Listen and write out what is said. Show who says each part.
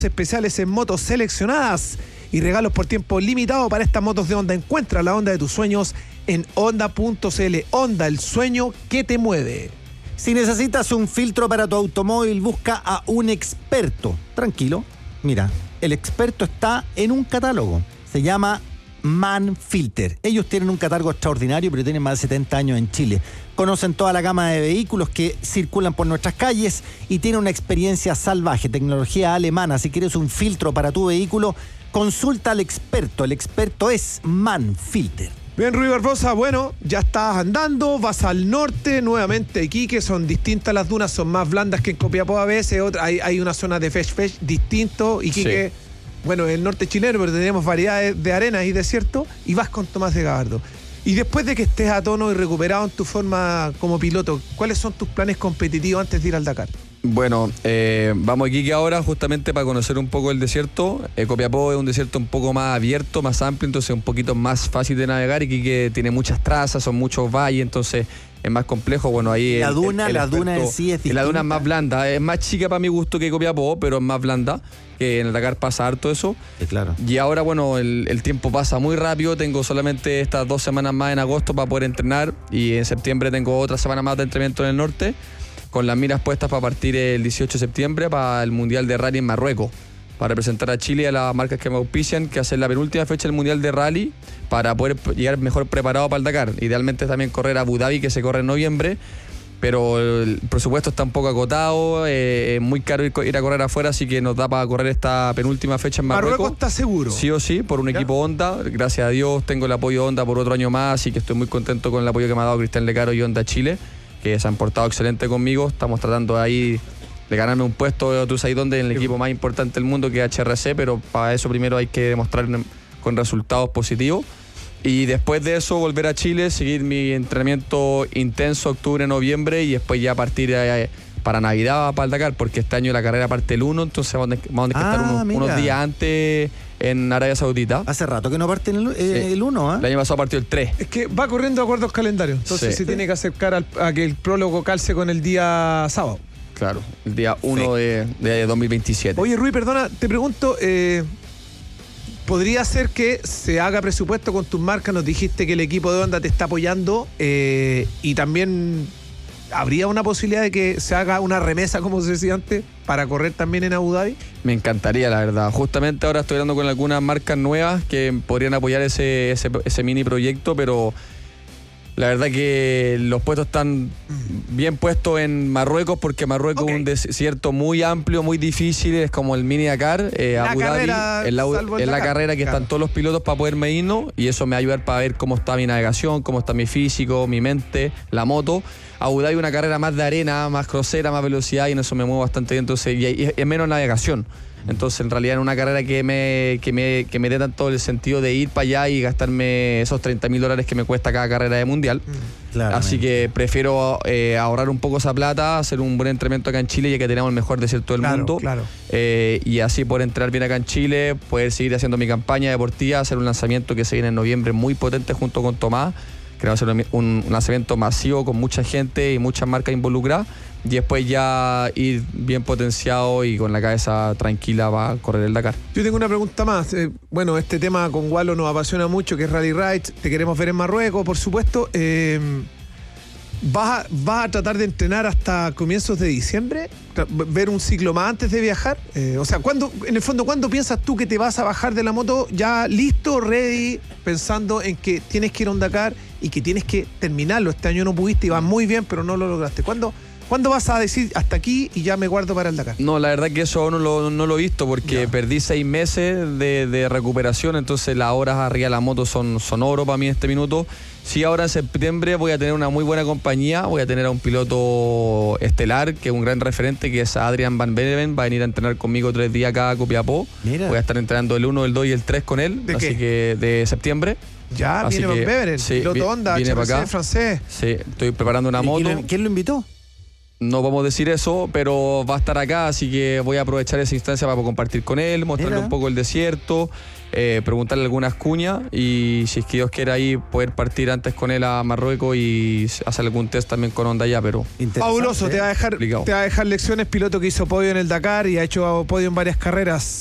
Speaker 1: especiales en motos seleccionadas y regalos por tiempo limitado para estas motos de Honda. Encuentra la Honda de tus sueños en honda.cl. Honda, el sueño que te mueve.
Speaker 2: Si necesitas un filtro para tu automóvil, busca a un experto. Tranquilo, mira, el experto está en un catálogo. Se llama Manfilter. Ellos tienen un catálogo extraordinario, pero tienen más de 70 años en Chile. Conocen toda la gama de vehículos que circulan por nuestras calles y tienen una experiencia salvaje, tecnología alemana. Si quieres un filtro para tu vehículo, consulta al experto. El experto es Manfilter.
Speaker 1: Bien, Rui Barbosa, bueno, ya estás andando, vas al norte, nuevamente Iquique, son distintas las dunas, son más blandas que en Copiapó a veces, hay una zona de fesh distinto, Iquique, sí. Bueno, el norte chileno, pero tenemos variedades de arenas y desierto, y vas con Tomás de Gabardo. Y después de que estés a tono y recuperado en tu forma como piloto, ¿cuáles son tus planes competitivos antes de ir al Dakar?
Speaker 3: Bueno, vamos a Iquique ahora justamente para conocer un poco el desierto. Copiapó es un desierto un poco más abierto, más amplio, entonces un poquito más fácil de navegar. Iquique tiene muchas trazas, son muchos valles, entonces es más complejo. Bueno, ahí
Speaker 2: la duna en sí es distinta.
Speaker 3: La duna es más blanda, es más chica para mi gusto que Copiapó, pero es más blanda, que en el Dakar pasa harto eso.
Speaker 2: Sí, claro.
Speaker 3: Y ahora, bueno, el tiempo pasa muy rápido, tengo solamente estas 2 semanas más en agosto para poder entrenar, y en septiembre tengo otra semana más de entrenamiento en el norte, con las miras puestas para partir el 18 de septiembre para el Mundial de Rally en Marruecos, para representar a Chile y a las marcas que me auspician, que hacen la penúltima fecha del Mundial de Rally para poder llegar mejor preparado para el Dakar. Idealmente también correr a Abu Dhabi, que se corre en noviembre, pero el presupuesto está un poco acotado, es muy caro ir a correr afuera, así que nos da para correr esta penúltima fecha en Marruecos.
Speaker 1: ¿Marruecos está seguro?
Speaker 3: Sí o sí, por un equipo Honda. Gracias a Dios tengo el apoyo Honda por otro año más, así que estoy muy contento con el apoyo que me ha dado Cristian Lecaro y Honda Chile, que se han portado excelente conmigo. Estamos tratando ahí de ganarme un puesto, tú sabes dónde, en el equipo más importante del mundo, que es HRC, pero para eso primero hay que demostrar con resultados positivos. Y después de eso volver a Chile, seguir mi entrenamiento intenso octubre, noviembre, y después ya partir para Navidad para el Dakar, porque este año la carrera parte el 1, entonces vamos a tener que estar unos días antes en Arabia Saudita.
Speaker 2: Hace rato que no parte el 1, ¿eh?
Speaker 3: El año pasado partió el 3.
Speaker 1: Es que va corriendo de acuerdo al calendario, entonces se tiene que acercar a que el prólogo calce con el día sábado.
Speaker 3: Claro, el día 1 de 2027.
Speaker 1: Oye, Rui, perdona, te pregunto, ¿podría ser que se haga presupuesto con tus marcas? Nos dijiste que el equipo de Honda te está apoyando, y también ¿habría una posibilidad de que se haga una remesa, como se decía antes, para correr también en Abu Dhabi?
Speaker 3: Me encantaría, la verdad. Justamente ahora estoy hablando con algunas marcas nuevas que podrían apoyar ese mini proyecto, pero la verdad que los puestos están bien puestos en Marruecos, porque Marruecos es un desierto muy amplio, muy difícil, es como el mini Dakar. Abu Dhabi es la carrera que están todos los pilotos para poder medirnos, y eso me va a ayudar para ver cómo está mi navegación, cómo está mi físico, mi mente, la moto. Abu Dhabi es una carrera más de arena, más crucera, más velocidad, y en eso me muevo bastante bien, entonces, y es menos navegación. Entonces, en realidad, en una carrera que me dé tanto el sentido de ir para allá y gastarme esos $30,000 que me cuesta cada carrera de mundial. Así que prefiero ahorrar un poco esa plata, hacer un buen entrenamiento acá en Chile, ya que tenemos el mejor desierto del mundo. Claro. Y así poder entrenar bien acá en Chile, poder seguir haciendo mi campaña deportiva, hacer un lanzamiento que se viene en noviembre muy potente junto con Tomás. Queremos hacer un lanzamiento masivo con mucha gente y muchas marcas involucradas, y después ya ir bien potenciado y con la cabeza tranquila para correr el Dakar.
Speaker 1: Yo tengo una pregunta más. Bueno, este tema con Walo nos apasiona mucho, que es Rally Rides. Te queremos ver en Marruecos, por supuesto. ¿Vas a tratar de entrenar hasta comienzos de diciembre? ¿Ver un ciclo más antes de viajar? O sea, en el fondo, ¿cuándo piensas tú que te vas a bajar de la moto ya listo, ready, pensando en que tienes que ir a un Dakar y que tienes que terminarlo? Este año no pudiste, ibas muy bien, pero no lo lograste. ¿Cuándo vas a decir hasta aquí y ya me guardo para el Dakar?
Speaker 3: No, la verdad que eso no lo he visto, porque perdí 6 meses de recuperación, entonces las horas arriba de la moto son oro para mí en este minuto. Sí, ahora en septiembre voy a tener una muy buena compañía, voy a tener a un piloto estelar, que es un gran referente, que es Adrian Van Beneven, va a venir a entrenar conmigo 3 días acá a Copiapó. Mira. Voy a estar entrenando el 1, el 2 y el 3 con él, así que de septiembre.
Speaker 1: Ya,
Speaker 3: así
Speaker 1: viene Van Beveren, piloto Honda,
Speaker 3: viene
Speaker 1: HRC,
Speaker 3: para acá.
Speaker 1: francés.
Speaker 3: Sí, estoy preparando una moto.
Speaker 2: ¿Quién lo invitó?
Speaker 3: No vamos a decir eso, pero va a estar acá, así que voy a aprovechar esa instancia para compartir con él, mostrarle un poco el desierto, preguntarle algunas cuñas y si es que Dios quiere ahí poder partir antes con él a Marruecos y hacer algún test también con onda allá, pero
Speaker 1: fabuloso, te va a dejar
Speaker 3: complicado.
Speaker 1: lecciones, piloto que hizo podio en el Dakar y ha hecho podio en varias carreras.